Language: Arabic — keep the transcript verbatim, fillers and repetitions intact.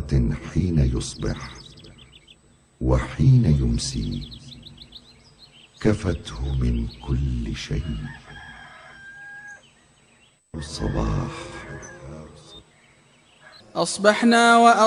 ساعة حين يصبح وحين يمسي كفته من كل شيء. الصباح. أصبحنا